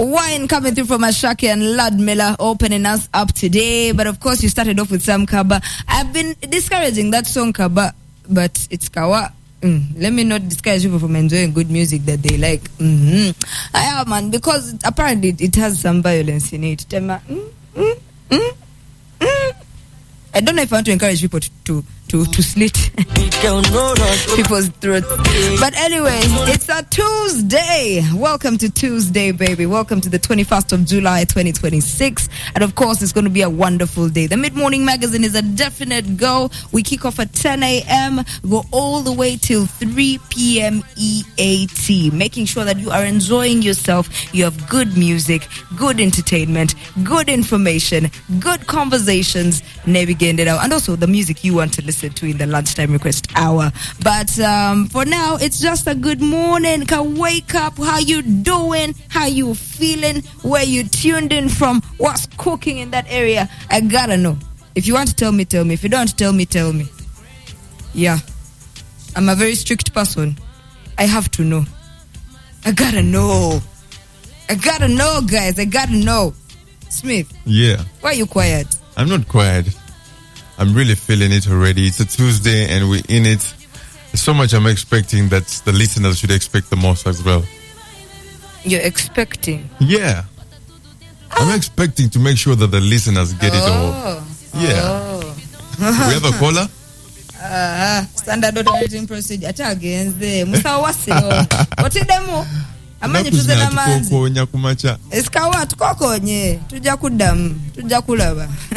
Wine coming through from Ashaki and Ludmilla opening us up today. But of course, you started off with some Kaba. I've been discouraging that song Kaba, but it's Kawa. Let me not discourage people from enjoying good music that they like. I am, man, because apparently it has some violence in it. I don't know if I want to encourage people to slit people's throats. But anyway, it's a Tuesday. Welcome to Tuesday, baby. Welcome to the 21st of July, 2026. And of course, it's going to be a wonderful day. The Mid-Morning Magazine is a definite go. We kick off at 10 a.m., go all the way till 3 p.m. EAT, making sure that you are enjoying yourself. You have good music, good entertainment, good information, good conversations, navigate it out, and also the music you want to listen to in the lunchtime request hour. But for now, it's just a good morning. Can wake up. How you doing? How you feeling? Where you tuned in from? What's cooking in that area? I gotta know. If you want to tell me, tell me. If you don't want to tell me, tell me. Yeah, I'm a very strict person. I have to know. I gotta know. I gotta know, guys. I gotta know. Smith. Yeah. Why are you quiet? I'm not quiet. I'm really feeling it already. It's a Tuesday and we're in it. There's so much I'm expecting that the listeners should expect the most as well. You're expecting? Yeah. I'm expecting to make sure that the listeners get it all. Yeah. We have a caller? Standard operating procedure. Musa wasio. Otidemo. Amanye tuzena manzi. Kukonya kumacha. Eskawa tukokonye. Tuja kudamu. Tuja kulaba.